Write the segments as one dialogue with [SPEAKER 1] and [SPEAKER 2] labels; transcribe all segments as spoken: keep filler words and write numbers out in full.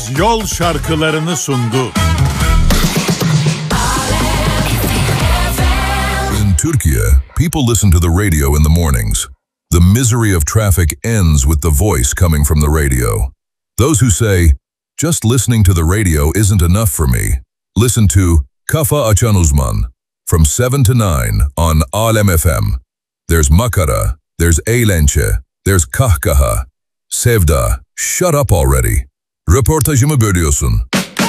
[SPEAKER 1] Ilgaz yol şarkılarını sundu.
[SPEAKER 2] In Turkey, people listen to the radio in the mornings. The misery of traffic ends with the voice coming from the radio. Those who say, just listening to the radio isn't enough for me. Listen to Kafa Açan Uzman from seven to nine on Alem F M. There's makara, there's eğlence, there's kahkaha. Sevda, shut up already. Röportajımı bölüyorsun.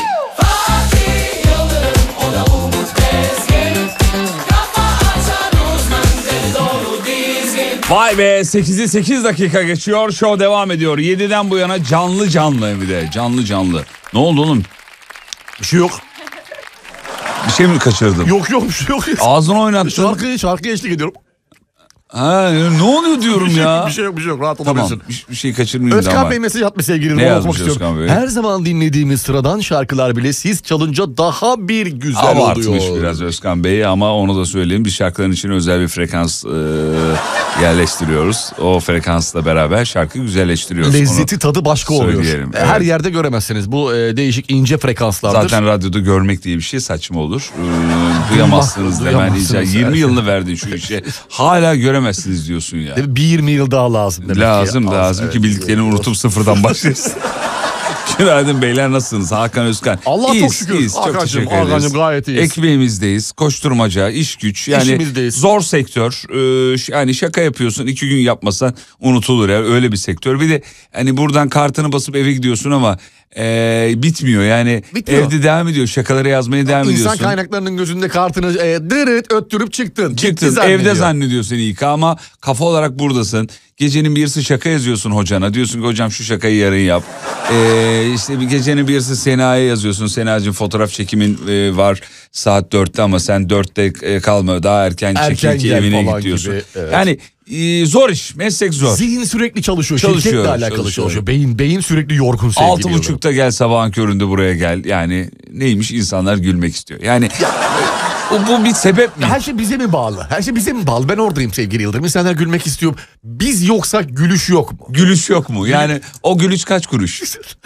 [SPEAKER 3] Vay be, sekizi sekiz dakika geçiyor. Show devam ediyor. yediden bu yana canlı canlı bir de. Canlı canlı. Ne oldu oğlum?
[SPEAKER 4] Bir şey yok.
[SPEAKER 3] Bir şey mi kaçırdım?
[SPEAKER 4] Yok yok bir şey yok.
[SPEAKER 3] Ağzını oynattın.
[SPEAKER 4] Şarkı, şarkıya eşlik ediyorum.
[SPEAKER 3] Ha, ne oluyor diyorum
[SPEAKER 4] bir şey,
[SPEAKER 3] ya.
[SPEAKER 4] Bir şey yok bir şey yok rahat
[SPEAKER 3] tamam,
[SPEAKER 4] olabilirsin.
[SPEAKER 3] Bir, bir şey kaçırmayayım
[SPEAKER 4] Özkan
[SPEAKER 3] ama.
[SPEAKER 4] Bey mesaj atmış sevgili.
[SPEAKER 3] Ne yazmış Özkan Bey?
[SPEAKER 4] Her zaman dinlediğimiz sıradan şarkılar bile siz çalınca daha bir güzel
[SPEAKER 3] Abartmış
[SPEAKER 4] oluyor.
[SPEAKER 3] Abartmış biraz Özkan Bey ama onu da söyleyeyim. Biz şarkıların için özel bir frekans e, yerleştiriyoruz. O frekansla beraber şarkı güzelleştiriyoruz.
[SPEAKER 4] Lezzeti onu tadı başka oluyor. Evet. Her yerde göremezsiniz. Bu e, değişik ince frekanslardır.
[SPEAKER 3] Zaten radyoda görmek diye bir şey saçma olur. E, duyamazsınız demen icap. yirmi yılını verdin şu işe. Hala göremezsiniz diyorsun ya.
[SPEAKER 4] Bir yirmi yıl daha lazım demek
[SPEAKER 3] lazım
[SPEAKER 4] ki.
[SPEAKER 3] lazım evet, ki bildiklerini evet, unutup sıfırdan başlayasın. Günaydın beyler, nasılsınız? Hakan Özkan.
[SPEAKER 4] Allah
[SPEAKER 3] iyiyiz,
[SPEAKER 4] çok şükür.
[SPEAKER 3] Iyiyiz, çok teşekkür ederiz.
[SPEAKER 4] Hakan'cığım gayet iyiyiz.
[SPEAKER 3] Ekmeğimizdeyiz, koşturmaca, iş güç. Yani
[SPEAKER 4] İşimizdeyiz.
[SPEAKER 3] Zor sektör. Ee, yani şaka yapıyorsun, iki gün yapmasan unutulur ya, öyle bir sektör. Bir de hani buradan kartını basıp eve gidiyorsun ama e, bitmiyor yani. Bitmiyor. Evde devam ediyor, şakaları yazmaya devam
[SPEAKER 4] İnsan
[SPEAKER 3] ediyorsun.
[SPEAKER 4] İnsan kaynaklarının gözünde kartını e, dırıt öttürüp çıktın.
[SPEAKER 3] Çıktın zannediyor. Evde zannediyorsun iyi ama kafa olarak buradasın. Gecenin bir yarısı şaka yazıyorsun hocana. Diyorsun ki hocam şu şakayı yarın yap. Ee, işte bir gecenin bir yarısı Sena'ya yazıyorsun. Sena'cığım fotoğraf çekimin e, var saat dörtte ama sen dörtte e, kalma. Daha erken, erken çekil ki evine git diyorsun. Gibi, evet. Yani e, zor iş. Meslek zor.
[SPEAKER 4] Zihin sürekli çalışıyor.
[SPEAKER 3] Çalışıyor.
[SPEAKER 4] Şirketle alakalı çalışıyor. çalışıyor. Beyin, beyin sürekli yorgun sevgili.
[SPEAKER 3] Altı buçukta gel, sabahın köründe buraya gel. Yani neymiş, insanlar gülmek istiyor. Yani... O, bu bir sebep mi?
[SPEAKER 4] Her şey bize mi bağlı? Her şey bize mi bağlı? Ben oradayım sevgili Yıldırım. İnsanlar gülmek istiyor. Biz yoksak gülüş yok mu?
[SPEAKER 3] Gülüş yok mu? Yani o gülüş kaç kuruş?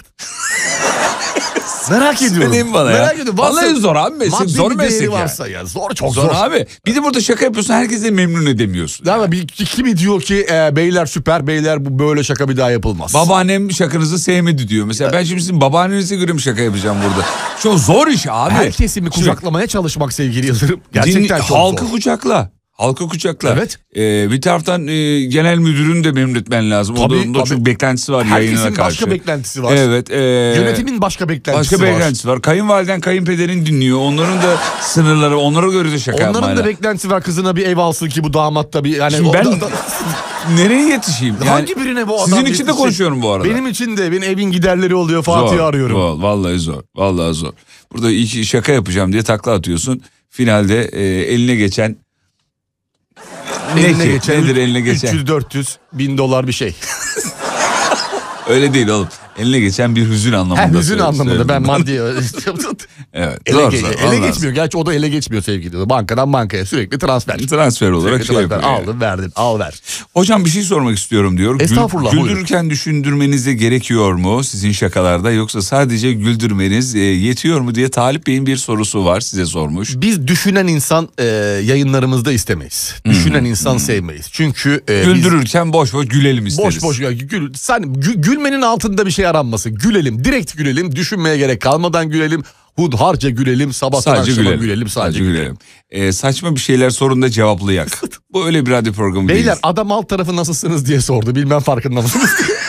[SPEAKER 4] Merak ediyorum.
[SPEAKER 3] Söyleyeyim bana
[SPEAKER 4] Merak
[SPEAKER 3] ya.
[SPEAKER 4] ediyorum.
[SPEAKER 3] Vallahi zor abi meslek. Zor meslek
[SPEAKER 4] varsa ya. Zor, çok
[SPEAKER 3] zor. Zor abi. Bir de burada şaka yapıyorsun, herkese memnun edemiyorsun.
[SPEAKER 4] Yani. Ama bir, kimi diyor ki e, beyler süper, beyler bu böyle şaka bir daha yapılmaz.
[SPEAKER 3] Babaannem şakanızı sevmedi diyor. Mesela evet. Ben şimdi sizin babaannenize göre mi şaka yapacağım burada? Çok zor iş abi.
[SPEAKER 4] Herkesi mi kucaklamaya çalışmak sevgili Yıldırım? Gerçekten
[SPEAKER 3] Din,
[SPEAKER 4] çok
[SPEAKER 3] halkı
[SPEAKER 4] zor.
[SPEAKER 3] kucakla. Halka kucakla.
[SPEAKER 4] Evet.
[SPEAKER 3] Ee, bir taraftan e, genel müdürünü de memnun etmen lazım.
[SPEAKER 4] Tabii,
[SPEAKER 3] onda, onda çok beklentisi var yayınına karşı.
[SPEAKER 4] Herkesin başka beklentisi var.
[SPEAKER 3] Evet. E,
[SPEAKER 4] Yönetimin başka beklentisi
[SPEAKER 3] başka
[SPEAKER 4] var.
[SPEAKER 3] Başka beklentisi var. Kayınvaliden kayınpederin dinliyor. Onların da sınırları, onlara göre de şaka
[SPEAKER 4] Onların
[SPEAKER 3] yapmayla.
[SPEAKER 4] da beklentisi var, kızına bir ev alsın ki bu damat da bir... Yani
[SPEAKER 3] Şimdi ben
[SPEAKER 4] da, da...
[SPEAKER 3] nereye yetişeyim? Yani
[SPEAKER 4] hangi birine bu adam
[SPEAKER 3] sizin için
[SPEAKER 4] yetişecek?
[SPEAKER 3] de konuşuyorum bu arada.
[SPEAKER 4] Benim için de, benim evin giderleri oluyor, Fatih'i arıyorum.
[SPEAKER 3] Zor, vallahi zor. Vallahi zor. Burada iki şaka yapacağım diye takla atıyorsun. Finalde e, eline geçen...
[SPEAKER 4] Eline ne geçen,
[SPEAKER 3] nedir eline geçen?
[SPEAKER 4] üç yüz dört yüz bin dolar bir şey.
[SPEAKER 3] Öyle değil oğlum. Eline geçen bir hüzün anlamında.
[SPEAKER 4] He, hüzün anlamında ben maddi...
[SPEAKER 3] evet.
[SPEAKER 4] Ele,
[SPEAKER 3] zor,
[SPEAKER 4] ge-
[SPEAKER 3] zor,
[SPEAKER 4] ele geçmiyor. Gerçi o da ele geçmiyor sevgili. Bankadan bankaya sürekli transfer.
[SPEAKER 3] Transfer olarak
[SPEAKER 4] sürekli
[SPEAKER 3] şey
[SPEAKER 4] transfer.
[SPEAKER 3] yapıyor.
[SPEAKER 4] Aldın yani. Verdin al ver.
[SPEAKER 3] Hocam bir şey sormak istiyorum diyor.
[SPEAKER 4] Estağfurullah.
[SPEAKER 3] Gül, güldürürken düşündürmenize gerekiyor mu sizin şakalarda, yoksa sadece güldürmeniz e, yetiyor mu diye Talip Bey'in bir sorusu var, size sormuş.
[SPEAKER 4] Biz düşünen insan e, yayınlarımızda istemeyiz. Hmm. Düşünen insan hmm. sevmeyiz. Çünkü e,
[SPEAKER 3] güldürürken boş boş gülelim isteriz.
[SPEAKER 4] Boş boş ya gül, sen gü, gülmenin altında bir şey aranmasın. Gülelim, direkt gülelim, düşünmeye gerek kalmadan gülelim. Hudharca gülelim, sabahtan
[SPEAKER 3] sadece
[SPEAKER 4] akşama
[SPEAKER 3] gülelim.
[SPEAKER 4] gülelim, sadece, sadece gülelim.
[SPEAKER 3] gülelim. Ee, saçma bir şeyler sorun da cevaplayak. Bu öyle bir radyo programı değil.
[SPEAKER 4] Beyler adam alt tarafı nasılsınız diye sordu. Bilmem farkında mısınız?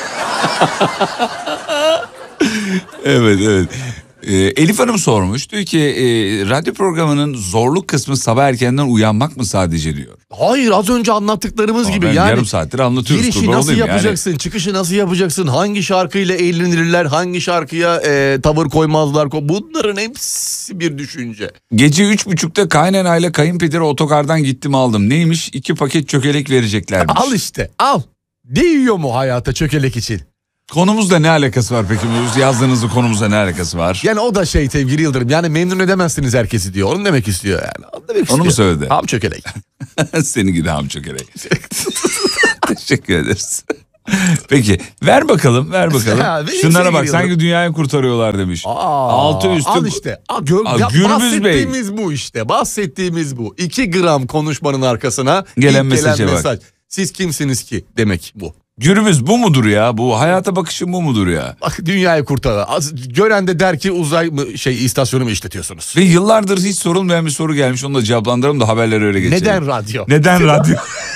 [SPEAKER 3] evet evet. Ee, Elif Hanım sormuş. Diyor ki e, radyo programının zorluk kısmı sabah erkenden uyanmak mı sadece diyor.
[SPEAKER 4] Hayır, az önce anlattıklarımız
[SPEAKER 3] Ama
[SPEAKER 4] gibi.
[SPEAKER 3] Yani
[SPEAKER 4] yarım
[SPEAKER 3] saattir anlatıyoruz.
[SPEAKER 4] Girişi nasıl yapacaksın, yani. Çıkışı nasıl yapacaksın, hangi şarkıyla eğlenirler, hangi şarkıya e, tavır koymazlar. Bunların hepsi bir düşünce.
[SPEAKER 3] Gece üç buçukta kaynanayla kayınpederi otogardan gittim aldım. Neymiş? İki paket çökelek vereceklermiş.
[SPEAKER 4] Al işte al. Değiyor mu hayata çökelek için?
[SPEAKER 3] Konumuzla ne alakası var peki? Yazdığınızda konumuzla ne alakası var?
[SPEAKER 4] Yani o da şey sevgili Yıldırım. Yani memnun edemezsiniz herkesi diyor. Onu demek istiyor yani. Onu, demek istiyor.
[SPEAKER 3] Onu mu söyledi?
[SPEAKER 4] Ham çökelek.
[SPEAKER 3] Seni gidi ham çökelek. Teşekkür ederiz. Peki ver bakalım ver bakalım.
[SPEAKER 4] Ya, benim
[SPEAKER 3] Şunlara bak
[SPEAKER 4] sevgili
[SPEAKER 3] sanki dünyayı kurtarıyorlar demiş.
[SPEAKER 4] Aa,
[SPEAKER 3] Altı üstü.
[SPEAKER 4] al işte. Aa, gö-
[SPEAKER 3] Aa,
[SPEAKER 4] ya,
[SPEAKER 3] Gürbüz
[SPEAKER 4] bahsettiğimiz bu işte. Bahsettiğimiz bu. İki gram konuşmanın arkasına
[SPEAKER 3] Gelen
[SPEAKER 4] ilk
[SPEAKER 3] mesaja
[SPEAKER 4] gelen
[SPEAKER 3] bak.
[SPEAKER 4] mesaj. Siz kimsiniz ki demek bu.
[SPEAKER 3] Gürbüz bu mudur ya? Bu hayata bakışın bu mudur ya?
[SPEAKER 4] Bak dünyayı kurtar. Az- Gören de der ki uzay mı şey istasyonu mu işletiyorsunuz?
[SPEAKER 3] Ve yıllardır hiç sorulmayan bir soru gelmiş. Onu da cevaplandıralım da haberleri öyle geçelim.
[SPEAKER 4] Neden radyo?
[SPEAKER 3] Neden radyo?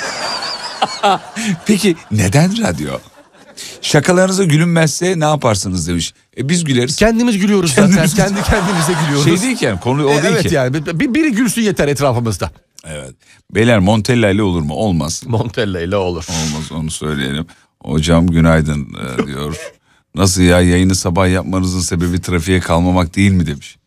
[SPEAKER 3] Peki neden radyo? Şakalarınıza gülünmezse ne yaparsınız demiş. E biz güleriz.
[SPEAKER 4] Kendimiz gülüyoruz
[SPEAKER 3] Kendimiz-
[SPEAKER 4] zaten. Kendi kendimize gülüyoruz.
[SPEAKER 3] Şey değil ki yani konu o
[SPEAKER 4] E,
[SPEAKER 3] değil
[SPEAKER 4] evet
[SPEAKER 3] ki.
[SPEAKER 4] yani bir, biri gülsün yeter etrafımızda.
[SPEAKER 3] Evet. Beyler Montella ile olur mu? Olmaz.
[SPEAKER 4] Montella ile olur.
[SPEAKER 3] Olmaz onu söyleyelim. Hocam günaydın e, diyor. Nasıl ya yayını sabah yapmanızın sebebi trafiğe kalmamak değil mi demiş.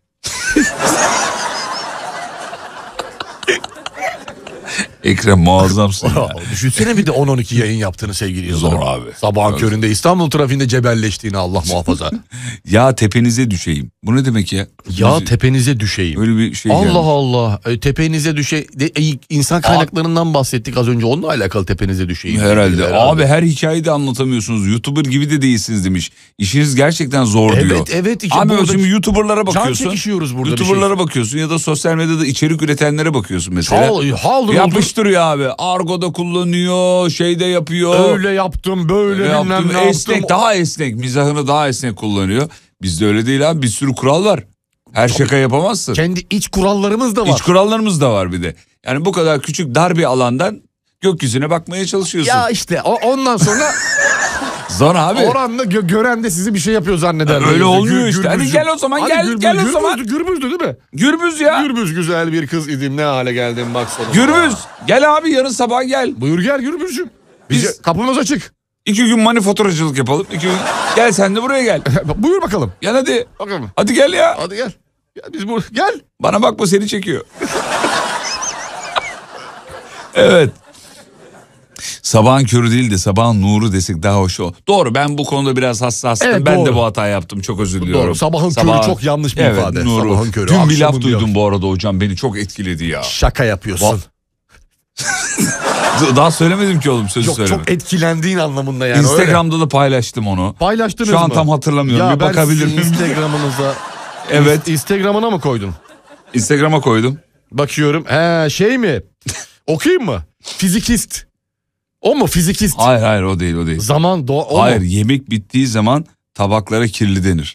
[SPEAKER 3] Ekrem muazzamsın ya.
[SPEAKER 4] Düşünsene bir de on on iki yayın yaptığını sevgili Yıldırım.
[SPEAKER 3] Zor abi.
[SPEAKER 4] Sabahın
[SPEAKER 3] Zor.
[SPEAKER 4] köründe İstanbul trafiğinde cebelleştiğini Allah muhafaza.
[SPEAKER 3] Ya tepenize düşeyim. Bu ne demek ya?
[SPEAKER 4] Ya
[SPEAKER 3] Bizi-
[SPEAKER 4] tepenize düşeyim.
[SPEAKER 3] Öyle bir şey
[SPEAKER 4] Allah
[SPEAKER 3] gelmiş.
[SPEAKER 4] Allah. E, tepenize düşe de, e, insan kaynaklarından bahsettik az önce. Onunla alakalı tepenize düşeyim.
[SPEAKER 3] Herhalde. Abi her hikayeyi de anlatamıyorsunuz. YouTuber gibi de değilsiniz demiş. İşiniz gerçekten zor
[SPEAKER 4] Evet,
[SPEAKER 3] diyor.
[SPEAKER 4] evet. işte
[SPEAKER 3] Abi
[SPEAKER 4] burada
[SPEAKER 3] şimdi YouTuber'lara
[SPEAKER 4] can
[SPEAKER 3] bakıyorsun.
[SPEAKER 4] çekişiyoruz burada bir şey.
[SPEAKER 3] YouTuber'lara bakıyorsun ya da sosyal medyada içerik üretenlere bakıyorsun mesela.
[SPEAKER 4] Hal, haldır
[SPEAKER 3] Yapıştırıyor abi. Argo'da kullanıyor, şeyde yapıyor.
[SPEAKER 4] Öyle yaptım, böyle
[SPEAKER 3] Öyle
[SPEAKER 4] bilmem
[SPEAKER 3] yaptım.
[SPEAKER 4] ne
[SPEAKER 3] Esnek,
[SPEAKER 4] yaptım.
[SPEAKER 3] daha esnek. Mizahını daha esnek kullanıyor. Bizde öyle değil abi. Bir sürü kural var. Her şaka yapamazsın.
[SPEAKER 4] Kendi iç kurallarımız da var.
[SPEAKER 3] İç kurallarımız da var bir de. Yani bu kadar küçük dar bir alandan gökyüzüne bakmaya çalışıyorsun.
[SPEAKER 4] Ya işte o, ondan sonra
[SPEAKER 3] Zor abi.
[SPEAKER 4] oranda gö- gören de sizi bir şey yapıyor zanneder.
[SPEAKER 3] Öyle
[SPEAKER 4] Böyle
[SPEAKER 3] olmuyor
[SPEAKER 4] gür-
[SPEAKER 3] işte. Hadi
[SPEAKER 4] gürbüzcüm.
[SPEAKER 3] gel o zaman,
[SPEAKER 4] Hadi
[SPEAKER 3] gel,
[SPEAKER 4] gürbüz,
[SPEAKER 3] gel o
[SPEAKER 4] gürbüz,
[SPEAKER 3] zaman.
[SPEAKER 4] Gürbüzdü değil mi?
[SPEAKER 3] Gürbüz ya.
[SPEAKER 4] Gürbüz güzel bir kız idim ne hale geldim bak sonunda.
[SPEAKER 3] Gürbüz. Gel abi yarın sabah gel.
[SPEAKER 4] Buyur gel Gürbüzcüm. Biz...
[SPEAKER 3] Biz-
[SPEAKER 4] Kapımız açık.
[SPEAKER 3] İki gün manifaturacılık yapalım. İki gün. Gel sen de buraya gel.
[SPEAKER 4] Buyur bakalım.
[SPEAKER 3] Gel hadi.
[SPEAKER 4] Bakalım.
[SPEAKER 3] Hadi gel ya.
[SPEAKER 4] Hadi gel. Gel biz bur gel.
[SPEAKER 3] Bana bakma seni çekiyor. Evet. Sabahın körü değil de sabahın nuru desek daha hoş o. Doğru ben bu konuda biraz hassastım.
[SPEAKER 4] Evet,
[SPEAKER 3] ben de
[SPEAKER 4] doğru.
[SPEAKER 3] bu hatayı yaptım çok özür diliyorum.
[SPEAKER 4] Doğru. Sabahın körü çok yanlış bir
[SPEAKER 3] evet,
[SPEAKER 4] ifade.
[SPEAKER 3] Nuru.
[SPEAKER 4] Sabahın körü,
[SPEAKER 3] Dün bir laf
[SPEAKER 4] akşamın
[SPEAKER 3] duydum
[SPEAKER 4] bir-
[SPEAKER 3] bu arada hocam beni çok etkiledi ya.
[SPEAKER 4] Şaka yapıyorsun.
[SPEAKER 3] Daha söylemedim ki oğlum sözü
[SPEAKER 4] Çok,
[SPEAKER 3] söyleme.
[SPEAKER 4] çok etkilendiğin anlamında yani. öyle.
[SPEAKER 3] Instagram'da da paylaştım onu.
[SPEAKER 4] Paylaştınız
[SPEAKER 3] Şu an
[SPEAKER 4] mı?
[SPEAKER 3] tam hatırlamıyorum.
[SPEAKER 4] Ya
[SPEAKER 3] Bir
[SPEAKER 4] ben
[SPEAKER 3] bakabilir
[SPEAKER 4] sizin
[SPEAKER 3] miyim?
[SPEAKER 4] Instagram'ınıza.
[SPEAKER 3] Evet.
[SPEAKER 4] Instagram'ına mı koydun?
[SPEAKER 3] Instagram'a koydum.
[SPEAKER 4] Bakıyorum. He şey mi? Okuyayım mı? Fizikist. O mu fizikist?
[SPEAKER 3] Hayır hayır o değil o değil.
[SPEAKER 4] Zaman do o
[SPEAKER 3] Hayır
[SPEAKER 4] mu?
[SPEAKER 3] yemek bittiği zaman tabaklara kirli denir.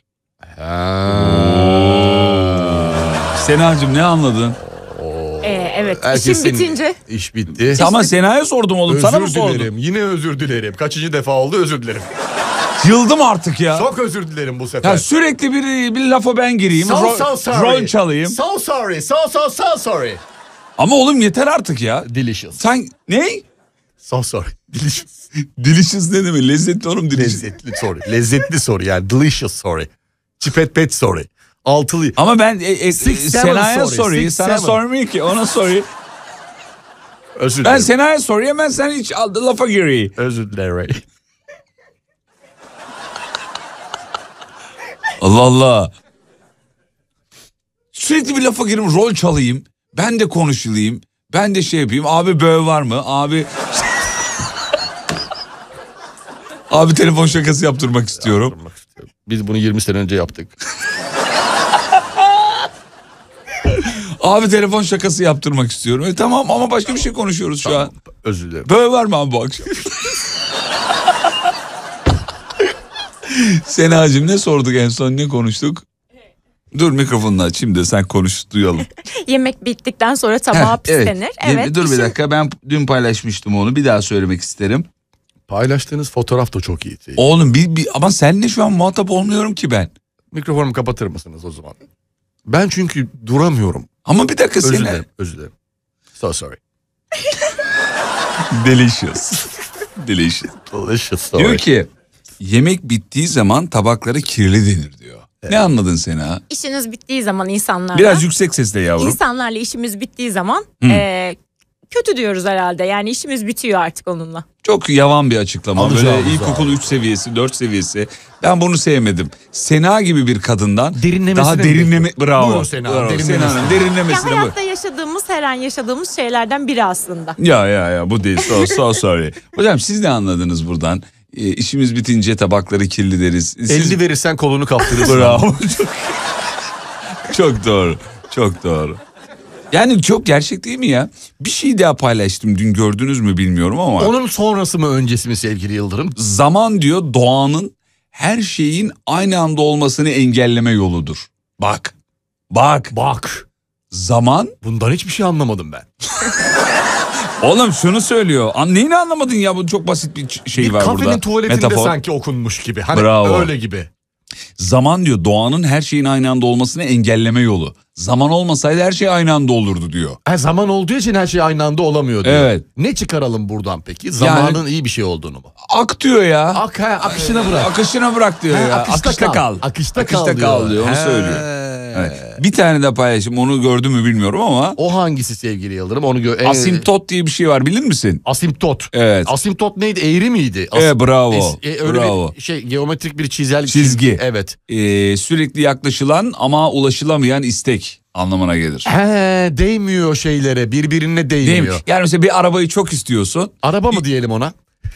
[SPEAKER 3] Senacığım ne anladın?
[SPEAKER 5] Ee, evet
[SPEAKER 4] Herkesin
[SPEAKER 5] işim bitince
[SPEAKER 4] iş bitti.
[SPEAKER 3] Ama Sena'ya sordum oğlum sana mı
[SPEAKER 4] Özür
[SPEAKER 3] sordum?
[SPEAKER 4] dilerim. Yine özür dilerim. Kaçıncı defa oldu özür dilerim.
[SPEAKER 3] Yıldım artık ya.
[SPEAKER 4] Çok özür dilerim bu sefer.
[SPEAKER 3] Ya sürekli bir, bir lafa ben gireyim.
[SPEAKER 4] So,
[SPEAKER 3] ro-
[SPEAKER 4] so sorry.
[SPEAKER 3] rol çalayım.
[SPEAKER 4] So sorry. So so so sorry.
[SPEAKER 3] Ama oğlum yeter artık ya.
[SPEAKER 4] Delicious.
[SPEAKER 3] Sen ne?
[SPEAKER 4] So sorry. Delicious.
[SPEAKER 3] Delicious ne demek? Lezzetli oğlum delicious.
[SPEAKER 4] Lezzetli sorry. Lezzetli sorry yani. Delicious sorry. Çipet pet sorry. Altılı.
[SPEAKER 3] Ama ben e, e,
[SPEAKER 4] Six, seven
[SPEAKER 3] Sena'ya
[SPEAKER 4] sorry,
[SPEAKER 3] sorry.
[SPEAKER 4] six,
[SPEAKER 3] Sana
[SPEAKER 4] seven.
[SPEAKER 3] sormuyor ki ona sorry.
[SPEAKER 4] Özür
[SPEAKER 3] Ben
[SPEAKER 4] dilerim.
[SPEAKER 3] Sena'ya sorry hemen sen hiç aldı lafa gireyim.
[SPEAKER 4] Özür dilerim.
[SPEAKER 3] Allah Allah. Sürekli bir lafa gireyim rol çalayım. Ben de konuşulayım. Ben de şey yapayım. Abi böğ var mı? Abi... Abi telefon şakası yaptırmak istiyorum.
[SPEAKER 4] Biz bunu yirmi sene önce yaptık.
[SPEAKER 3] Abi telefon şakası yaptırmak istiyorum. E tamam ama başka bir şey konuşuyoruz şu an.
[SPEAKER 4] Özür dilerim.
[SPEAKER 3] Böğ var mı abi bu akşam? Senacığım ne sorduk en son ne konuştuk? Dur mikrofonunu açayım da sen konuş duyalım.
[SPEAKER 5] yemek bittikten sonra tabağa pislenir. Evet.
[SPEAKER 3] Dur bir
[SPEAKER 5] işim-
[SPEAKER 3] dakika ben dün paylaşmıştım onu bir daha söylemek isterim.
[SPEAKER 4] Paylaştığınız fotoğraf da çok iyi.
[SPEAKER 3] Oğlum bir, bir ama seninle şu an muhatap olmuyorum ki ben.
[SPEAKER 4] Mikrofonumu kapatır mısınız o zaman? Ben çünkü duramıyorum.
[SPEAKER 3] Ama bir dakika
[SPEAKER 4] Özür
[SPEAKER 3] seni.
[SPEAKER 4] dilerim. Özür dilerim. So sorry.
[SPEAKER 3] Delicious. Delicious.
[SPEAKER 4] Delicious sorry.
[SPEAKER 3] Diyor ki yemek bittiği zaman tabaklara kirli denir diyor. Ne anladın sen ha?
[SPEAKER 5] İşiniz bittiği zaman insanlarla.
[SPEAKER 3] Biraz yüksek sesle yavrum.
[SPEAKER 5] İnsanlarla işimiz bittiği zaman e, kötü diyoruz herhalde. Yani işimiz bitiyor artık onunla.
[SPEAKER 3] Çok yavan bir açıklama.
[SPEAKER 4] Alacağımız
[SPEAKER 3] Böyle ilkokul üç seviyesi, dört seviyesi. Ben bunu sevmedim. Sena gibi bir kadından
[SPEAKER 4] Derinlemesine
[SPEAKER 3] daha
[SPEAKER 4] mi
[SPEAKER 3] derinleme... Bravo.
[SPEAKER 4] Buyurun Sena,
[SPEAKER 3] Bravo.
[SPEAKER 4] derinlemesine.
[SPEAKER 3] Sena'nın
[SPEAKER 5] Ya
[SPEAKER 3] derinlemesine bu.
[SPEAKER 5] hayatta yaşadığımız, her an yaşadığımız şeylerden biri aslında.
[SPEAKER 3] Ya ya ya bu değil. So, so sorry. Hocam siz ne anladınız buradan? E, işimiz bitince tabakları kirli deriz. Siz...
[SPEAKER 4] elli verirsen kolunu kaptırırsın.
[SPEAKER 3] Bravo. Çok, çok doğru. Çok doğru. Yani çok gerçek değil mi ya? Bir şey daha paylaştım dün, gördünüz mü bilmiyorum ama.
[SPEAKER 4] Onun sonrası mı öncesi mi sevgili Yıldırım?
[SPEAKER 3] Zaman diyor doğanın her şeyin aynı anda olmasını engelleme yoludur. Bak. Bak.
[SPEAKER 4] Bak.
[SPEAKER 3] Zaman.
[SPEAKER 4] Bundan hiçbir şey anlamadım ben.
[SPEAKER 3] Oğlum şunu söylüyor. An neyini anlamadın ya? Bu çok basit bir şey
[SPEAKER 4] Bir
[SPEAKER 3] var burada.
[SPEAKER 4] kafenin tuvaletinde
[SPEAKER 3] Metafor.
[SPEAKER 4] sanki okunmuş gibi. Hani
[SPEAKER 3] Bravo.
[SPEAKER 4] öyle gibi.
[SPEAKER 3] Zaman diyor doğanın her şeyin aynı anda olmasını engelleme yolu. Zaman olmasaydı her şey aynı anda olurdu diyor.
[SPEAKER 4] Ha, zaman olduğu için her şey aynı anda olamıyor diyor.
[SPEAKER 3] Evet.
[SPEAKER 4] Ne çıkaralım buradan peki? Zamanın iyi bir şey olduğunu mu?
[SPEAKER 3] Ak diyor ya.
[SPEAKER 4] Ak, ha, akışına bırak.
[SPEAKER 3] Akışına bırak diyor
[SPEAKER 4] Ha,
[SPEAKER 3] ya.
[SPEAKER 4] akışta
[SPEAKER 3] Akışta
[SPEAKER 4] kal.
[SPEAKER 3] kal.
[SPEAKER 4] Akışta
[SPEAKER 3] Akışta
[SPEAKER 4] kal
[SPEAKER 3] kal
[SPEAKER 4] diyor.
[SPEAKER 3] diyor. Onu
[SPEAKER 4] He.
[SPEAKER 3] söylüyor. Evet. Bir tane de paylaşayım. Onu gördün mü bilmiyorum ama.
[SPEAKER 4] O hangisi sevgili Yıldırım? Onu gö- e-
[SPEAKER 3] Asimptot diye bir şey var, bilir misin?
[SPEAKER 4] Asimptot.
[SPEAKER 3] Evet.
[SPEAKER 4] Asimptot neydi? Eğri miydi? As-
[SPEAKER 3] Evet, bravo.
[SPEAKER 4] Es- e, öyle
[SPEAKER 3] Bravo.
[SPEAKER 4] bir şey, geometrik bir çizel
[SPEAKER 3] Çizgi.
[SPEAKER 4] Evet.
[SPEAKER 3] Ee, sürekli yaklaşılan ama ulaşılamayan istek anlamına gelir.
[SPEAKER 4] He, değmiyor şeylere, birbirine
[SPEAKER 3] Değil
[SPEAKER 4] değmiyor.
[SPEAKER 3] mi? Yani mesela bir arabayı çok istiyorsun.
[SPEAKER 4] Araba mı diyelim ona?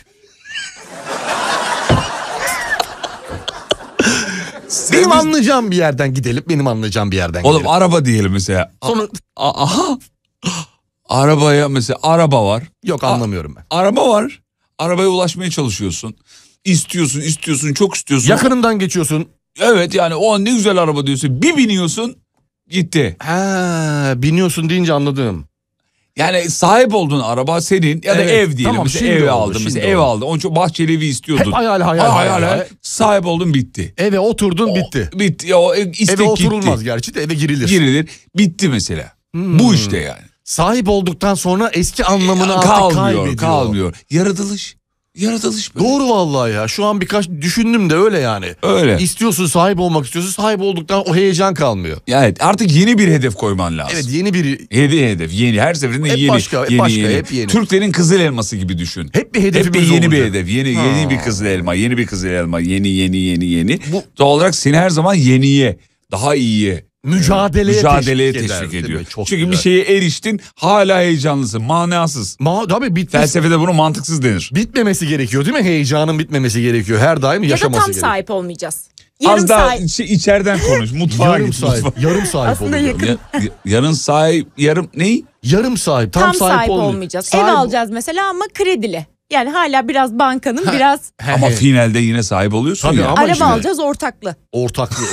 [SPEAKER 4] Benim anlayacağım bir yerden gidelim. Benim anlayacağım bir yerden
[SPEAKER 3] Oğlum
[SPEAKER 4] gidelim.
[SPEAKER 3] araba diyelim mesela.
[SPEAKER 4] Sonra
[SPEAKER 3] A- Aha. Arabaya mesela araba var.
[SPEAKER 4] yok anlamıyorum ben.
[SPEAKER 3] Araba var. Arabaya ulaşmaya çalışıyorsun. İstiyorsun, istiyorsun, çok istiyorsun.
[SPEAKER 4] Yakınından geçiyorsun.
[SPEAKER 3] Evet yani o an ne güzel araba diyorsun. Bir biniyorsun, gitti.
[SPEAKER 4] Ha, biniyorsun deyince anladım.
[SPEAKER 3] Yani sahip olduğun araba senin ya da
[SPEAKER 4] Evet,
[SPEAKER 3] ev diyelim.
[SPEAKER 4] tamam,
[SPEAKER 3] mesela
[SPEAKER 4] şimdi
[SPEAKER 3] ev
[SPEAKER 4] oldu,
[SPEAKER 3] aldın
[SPEAKER 4] şimdi
[SPEAKER 3] mesela ev
[SPEAKER 4] oldu.
[SPEAKER 3] aldın. Onun çok bahçeli evi istiyordun.
[SPEAKER 4] Hep hayal, hayal,
[SPEAKER 3] Ha,
[SPEAKER 4] hayal, hayal.
[SPEAKER 3] Sahip oldun, bitti.
[SPEAKER 4] Eve oturdun bitti.
[SPEAKER 3] Bitti. Ya, o istek
[SPEAKER 4] Eve oturulmaz
[SPEAKER 3] gitti.
[SPEAKER 4] gerçi de eve girilir.
[SPEAKER 3] Girilir. Bitti mesela.
[SPEAKER 4] Hmm.
[SPEAKER 3] Bu işte yani.
[SPEAKER 4] Sahip olduktan sonra eski anlamını artık
[SPEAKER 3] Kalmıyor,
[SPEAKER 4] kaybediyor.
[SPEAKER 3] kalmıyor. Yaratılış. Yaratılış böyle.
[SPEAKER 4] Doğru vallahi ya. Şu an birkaç düşündüm de öyle yani.
[SPEAKER 3] Öyle.
[SPEAKER 4] İstiyorsun, sahip olmak istiyorsun. Sahip olduktan o heyecan kalmıyor.
[SPEAKER 3] Yani artık yeni bir hedef koyman lazım.
[SPEAKER 4] Evet, yeni bir
[SPEAKER 3] Yeni hedef, yeni, her seferinde
[SPEAKER 4] Hep
[SPEAKER 3] yeni,
[SPEAKER 4] başka, hep
[SPEAKER 3] yeni,
[SPEAKER 4] başka,
[SPEAKER 3] yeni.
[SPEAKER 4] hep yeni.
[SPEAKER 3] Türklerin kızıl elması gibi düşün.
[SPEAKER 4] hep bir
[SPEAKER 3] Hep
[SPEAKER 4] hedefimiz
[SPEAKER 3] bir yeni bir
[SPEAKER 4] olacak.
[SPEAKER 3] hedef, yeni
[SPEAKER 4] Ha.
[SPEAKER 3] yeni bir kızıl elma, yeni bir kızıl elma, yeni yeni yeni yeni.
[SPEAKER 4] Bu-
[SPEAKER 3] Doğal olarak seni her zaman yeniye, daha iyiye,
[SPEAKER 4] Mücadeleye,
[SPEAKER 3] mücadeleye
[SPEAKER 4] teşvik,
[SPEAKER 3] teşvik,
[SPEAKER 4] eder, değil
[SPEAKER 3] ediyor.
[SPEAKER 4] mi? Çok
[SPEAKER 3] Çünkü
[SPEAKER 4] güzel.
[SPEAKER 3] bir şeye eriştin, hala heyecanlısın, manasız.
[SPEAKER 4] Ma tabii bitmesi,
[SPEAKER 3] Felsefede bunu mantıksız denir.
[SPEAKER 4] bitmemesi gerekiyor değil mi? Heyecanın bitmemesi gerekiyor. Her daim
[SPEAKER 5] Ya da
[SPEAKER 4] yaşaması
[SPEAKER 5] tam
[SPEAKER 4] gerekiyor.
[SPEAKER 5] sahip olmayacağız. Yarım
[SPEAKER 3] Az daha
[SPEAKER 5] sahip.
[SPEAKER 3] şey, içeriden konuş, mutfağa
[SPEAKER 4] Yarım
[SPEAKER 3] git.
[SPEAKER 4] sahip.
[SPEAKER 3] mutfağa.
[SPEAKER 4] Yarım sahip
[SPEAKER 5] Aslında
[SPEAKER 4] oluyor.
[SPEAKER 5] yakın.
[SPEAKER 3] Ya- ya- yarın sahip, yarım ney?
[SPEAKER 4] Yarım sahip. Tam,
[SPEAKER 5] Tam, sahip,
[SPEAKER 4] olmuyor.
[SPEAKER 5] olmayacağız.
[SPEAKER 4] Sahip-
[SPEAKER 5] Ev alacağız mesela ama kredili. Yani hala biraz bankanın, biraz
[SPEAKER 4] He,
[SPEAKER 3] Ama
[SPEAKER 4] he.
[SPEAKER 3] finalde yine sahip oluyorsun
[SPEAKER 4] Tabii
[SPEAKER 3] ya.
[SPEAKER 4] ama
[SPEAKER 5] araba
[SPEAKER 4] işte-
[SPEAKER 5] alacağız ortaklı.
[SPEAKER 4] Ortaklı.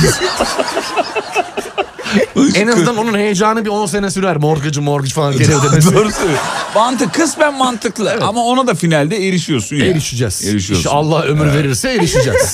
[SPEAKER 4] En azından onun heyecanı bir on sene sürer. Mortgage'ı mortgage falan geri ödemesi.
[SPEAKER 3] Doğru söylüyorsun. Mantık kısmen mantıklı ama ona da finalde erişiyorsun ya.
[SPEAKER 4] Erişeceğiz.
[SPEAKER 3] Erişiyorsun.
[SPEAKER 4] İşte Allah ömür verirse erişeceğiz.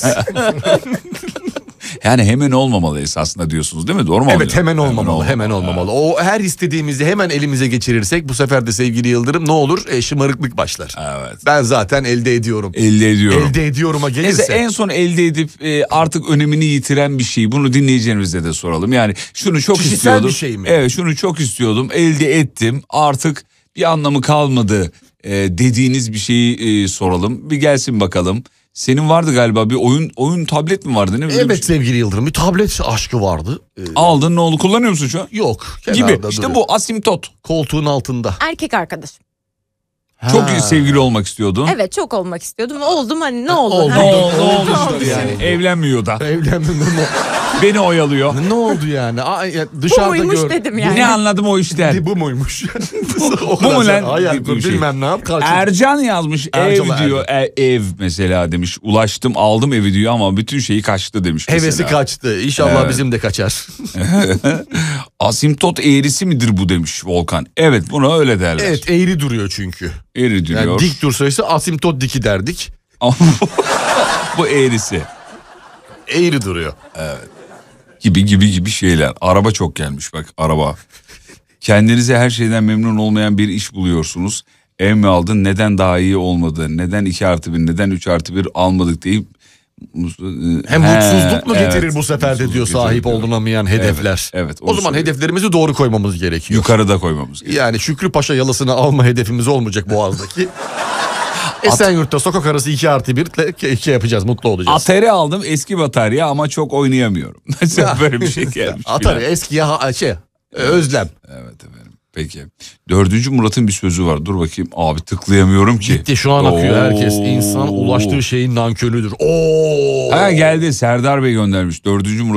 [SPEAKER 3] Yani hemen olmamalı esasında diyorsunuz değil mi? Doğru mu?
[SPEAKER 4] Evet, hemen olmamalı, hemen olmamalı.
[SPEAKER 3] Evet.
[SPEAKER 4] O her istediğimizi hemen elimize geçirirsek bu sefer de sevgili Yıldırım ne olur? E, şımarıklık başlar.
[SPEAKER 3] Evet.
[SPEAKER 4] Ben zaten elde ediyorum.
[SPEAKER 3] Elde ediyorum.
[SPEAKER 4] Elde ediyorum'a
[SPEAKER 3] Neyse,
[SPEAKER 4] gelirse.
[SPEAKER 3] en son elde edip e, artık önemini yitiren bir şey. Bunu dinleyicilerimize de soralım. Yani şunu çok
[SPEAKER 4] Kişisel
[SPEAKER 3] istiyordum.
[SPEAKER 4] bir şey mi?
[SPEAKER 3] Evet, şunu çok istiyordum. Elde ettim. Artık bir anlamı kalmadı e, dediğiniz bir şeyi e, soralım. Bir gelsin bakalım. Senin vardı galiba bir oyun oyun tablet mi vardı? Ne öyle bir
[SPEAKER 4] Evet
[SPEAKER 3] şey?
[SPEAKER 4] sevgili Yıldırım, bir tablet aşkı vardı. Ee,
[SPEAKER 3] Aldın, ne oldu? Kullanıyor musun şu an?
[SPEAKER 4] yok.
[SPEAKER 3] Gibi.
[SPEAKER 4] kenarda
[SPEAKER 3] İşte
[SPEAKER 4] duruyor.
[SPEAKER 3] bu asimptot.
[SPEAKER 4] Koltuğun altında.
[SPEAKER 5] Erkek arkadaş.
[SPEAKER 3] Çok
[SPEAKER 4] Ha.
[SPEAKER 3] sevgili olmak istiyordun.
[SPEAKER 5] Evet, çok olmak istiyordum. Oldum, hani ne oldu?
[SPEAKER 4] oldu.
[SPEAKER 5] Ha?
[SPEAKER 3] Ne oldu? Ne oldu
[SPEAKER 5] Ne oldu
[SPEAKER 3] işte yani?
[SPEAKER 5] şimdi?
[SPEAKER 3] Evlenmiyor da.
[SPEAKER 4] Evlendim.
[SPEAKER 3] Beni oyalıyor.
[SPEAKER 4] ne, ne oldu yani? Aa, ya
[SPEAKER 5] Bu
[SPEAKER 4] dışarıda
[SPEAKER 5] muymuş
[SPEAKER 4] gör.
[SPEAKER 5] dedim yani.
[SPEAKER 3] Ne anladım o işten?
[SPEAKER 4] Di- Bu muymuş? o
[SPEAKER 3] Bu mu
[SPEAKER 4] sen
[SPEAKER 3] lan?
[SPEAKER 4] hayal
[SPEAKER 3] Bir
[SPEAKER 4] kur,
[SPEAKER 3] şey.
[SPEAKER 4] bilmem ne yap. Kaç.
[SPEAKER 3] Ercan yazmış
[SPEAKER 4] Ercan,
[SPEAKER 3] ev diyor. E, ev mesela demiş. Ulaştım, aldım evi diyor ama bütün şeyi kaçtı demiş mesela.
[SPEAKER 4] Hevesi kaçtı. İnşallah
[SPEAKER 3] Evet.
[SPEAKER 4] bizim de kaçar.
[SPEAKER 3] Asimptot eğrisi midir bu demiş Volkan. Evet, buna öyle derler.
[SPEAKER 4] Evet, eğri duruyor çünkü.
[SPEAKER 3] Eğri diyor.
[SPEAKER 4] Yani dik dursaysa asimptot diki derdik.
[SPEAKER 3] Ama bu eğrisi.
[SPEAKER 4] Eğri duruyor.
[SPEAKER 3] Gibi gibi gibi şeyler. Araba çok gelmiş bak, araba. Kendinize her şeyden memnun olmayan bir iş buluyorsunuz. Ev mi aldın, neden daha iyi olmadı, neden iki artı bir, neden üç artı bir almadık deyip
[SPEAKER 4] Hem
[SPEAKER 3] He,
[SPEAKER 4] mutsuzluk mu getirir
[SPEAKER 3] evet,
[SPEAKER 4] bu sefer de
[SPEAKER 3] mutsuzluk
[SPEAKER 4] diyor sahip
[SPEAKER 3] getirir diyor.
[SPEAKER 4] olunamayan hedefler.
[SPEAKER 3] Evet, evet,
[SPEAKER 4] o zaman
[SPEAKER 3] söylüyor.
[SPEAKER 4] hedeflerimizi doğru koymamız gerekiyor.
[SPEAKER 3] Yukarıda koymamız gerekiyor.
[SPEAKER 4] Yani Şükrü Paşa yalısını alma hedefimiz olmayacak Boğaz'daki. Esenyurt'ta sokak arası iki artı bir iki yapacağız, mutlu olacağız.
[SPEAKER 3] Atari aldım, eski batarya ama çok oynayamıyorum. Mesela böyle bir şey gelmiş.
[SPEAKER 4] Atari
[SPEAKER 3] filan.
[SPEAKER 4] eskiye ha- şey özlem.
[SPEAKER 3] Evet efendim. Peki. Dördüncü Murat'ın bir sözü var. Dur bakayım. Abi tıklayamıyorum ki.
[SPEAKER 4] Gitti şu an akıyor
[SPEAKER 3] Oo.
[SPEAKER 4] herkes. İnsan ulaştığı şeyin nankörüdür. Oo.
[SPEAKER 3] Ha geldi. Serdar Bey göndermiş. Dördüncü Murat